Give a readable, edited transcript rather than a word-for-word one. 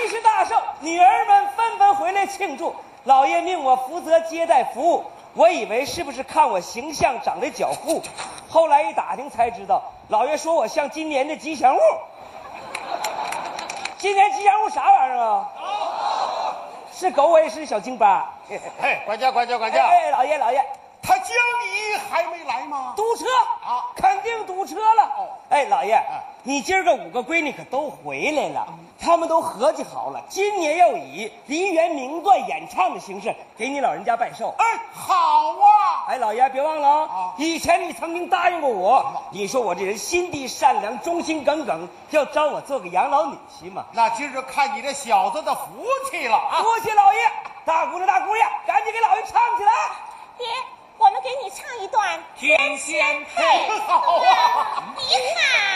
喜事大寿，女儿们纷纷回来庆祝。老爷命我负责接待服务，我以为是不是看我形象长得较富，后来一打听才知道，老爷说我像今年的吉祥物。今年吉祥物啥玩意儿啊？是狗尾是小京巴？ 哎，管家， 哎，老爷， 他经理还没来吗？ 堵车啊， 肯定堵车了。 哦， 哎，老爷，你今儿个5个闺女可都回来了，他们都合计好了，今年要以梨园名段演唱的形式给你老人家拜寿。 哎，好啊！ 哎，老爷别忘了啊， 以前你曾经答应过我，你说我这人心地善良、忠心耿耿，要招我做个养老女婿嘛。 那今儿看你这小子的福气了啊！ 多谢老爷，大姑娘，赶紧给老爷唱起来。 爹，我们给你唱一段《天仙配》。 好啊！ 你好。